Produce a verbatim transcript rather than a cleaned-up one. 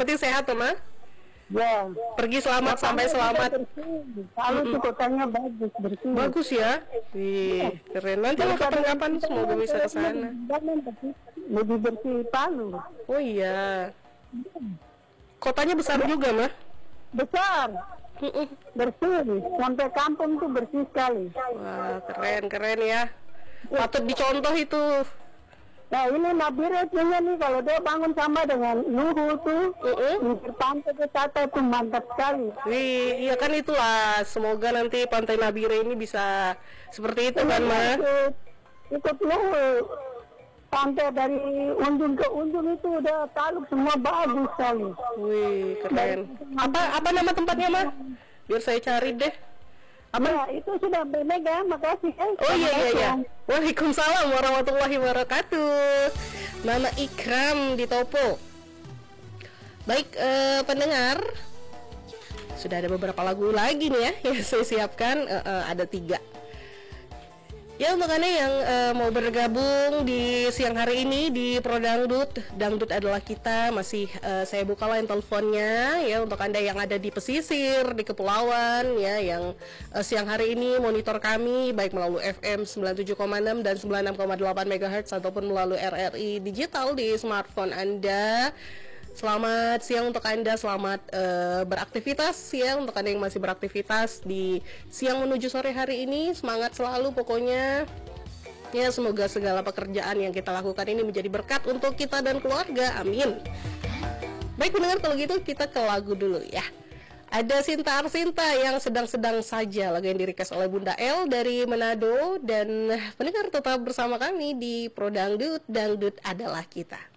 penting sehat tuh, Ma. Ya. Pergi selamat sampai selamat. Kalau mm -mm. kotanya bagus, bersih. Bagus ya. Wih, keren. Nanti lo kapan-kapan semoga bisa ke sana. Lebih bersih Palu. Oh iya. Kotanya besar juga, Mah? Besar. Bersih. Sampai kampung tuh bersih sekali. Wah, keren, keren ya. Patut dicontoh itu. Nah ini Nabire punya nih, kalau dia bangun sama dengan Luhu tuh, uh-uh. di pantai wisata itu mantap sekali. Wih, iya kan itulah. Semoga nanti Pantai Nabire ini bisa seperti itu kan, Ma? Ikut, ikut Luhu. Pantai dari ujung ke ujung itu udah taluk semua bagus sekali. Wih, keren. Apa apa nama tempatnya, Ma? Biar saya cari deh. Apa? Ya, itu sudah bermega, makasih. Eh, oh iya iya iya. Waalaikumsalam warahmatullahi wabarakatuh. Nama Ikram di Topo. Baik, eh, pendengar, sudah ada beberapa lagu lagi nih ya yang saya siapkan. Eh, eh, ada tiga. Ya, untuk Anda yang uh, mau bergabung di siang hari ini di Pro Dangdut, Dangdut adalah kita, masih uh, saya buka line teleponnya ya untuk Anda yang ada di pesisir, di kepulauan ya, yang uh, siang hari ini monitor kami baik melalui F M sembilan puluh tujuh koma enam dan sembilan puluh enam koma delapan megahertz ataupun melalui R R I digital di smartphone Anda. Selamat siang untuk Anda, selamat uh, beraktivitas ya untuk Anda yang masih beraktivitas di siang menuju sore hari ini. Semangat selalu pokoknya. Ya, semoga segala pekerjaan yang kita lakukan ini menjadi berkat untuk kita dan keluarga. Amin. Baik pendengar, kalau gitu kita ke lagu dulu ya. Ada Sinta Arsinta yang sedang-sedang saja, lagu yang di-request oleh Bunda El dari Manado. Dan pendengar tetap bersama kami di Pro Dangdut, Dangdut adalah kita.